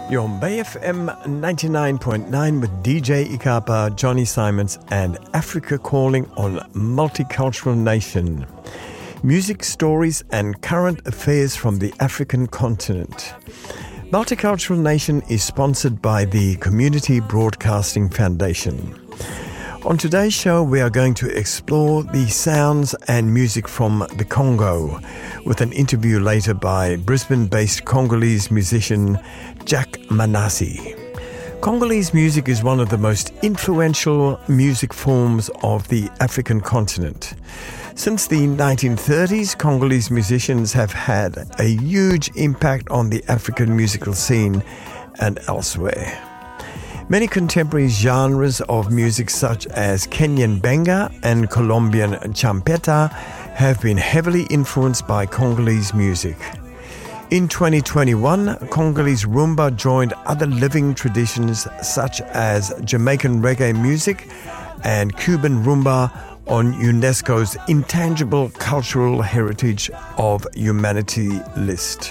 You're on BFM 99.9 with DJ Ikapa, Johnny Simons and Africa Calling on Multicultural Nation. Music stories and current affairs from the African continent. Multicultural Nation is sponsored by the Community Broadcasting Foundation. On today's show, we are going to explore the sounds and music from the Congo with an interview later by Brisbane-based Congolese musician Jack Manassi. Congolese music is one of the most influential music forms of the African continent. Since the 1930s, Congolese musicians have had a huge impact on the African musical scene and elsewhere. Many contemporary genres of music such as Kenyan benga and Colombian champeta have been heavily influenced by Congolese music. In 2021, Congolese rumba joined other living traditions such as Jamaican reggae music and Cuban rumba on UNESCO's Intangible Cultural Heritage of Humanity list.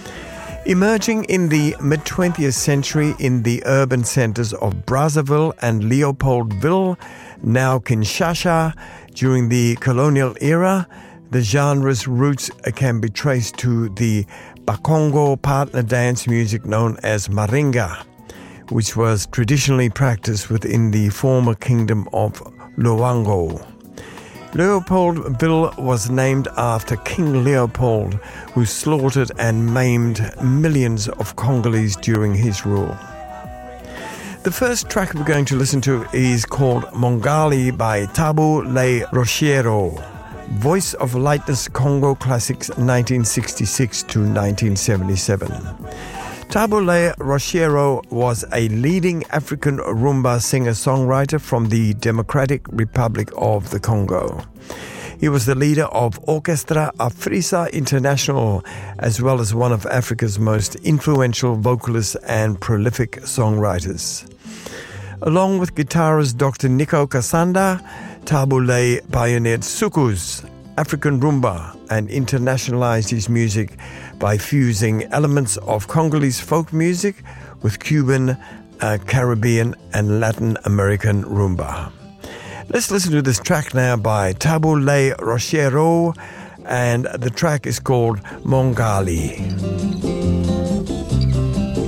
Emerging in the mid-20th century in the urban centers of Brazzaville and Leopoldville, now Kinshasa, during the colonial era, the genre's roots can be traced to the Bakongo partner dance music known as Maringa, which was traditionally practiced within the former kingdom of Luango. Leopoldville was named after King Leopold, who slaughtered and maimed millions of Congolese during his rule. The first track we're going to listen to is called Mongali by Tabu Le Rochero, Voice of Lightness Congo Classics 1966 to 1977. Tabu Le Rochero was a leading African rumba singer-songwriter from the Democratic Republic of the Congo. He was the leader of Orchestra Afrisa International, as well as one of Africa's most influential vocalists and prolific songwriters. Along with guitarist Dr. Nico Kasanda, Tabu Le pioneered soukous, African rumba, and internationalized his music by fusing elements of Congolese folk music with Cuban, Caribbean, and Latin American rumba. Let's listen to this track now by Tabu Le Rochero, and the track is called Mongali.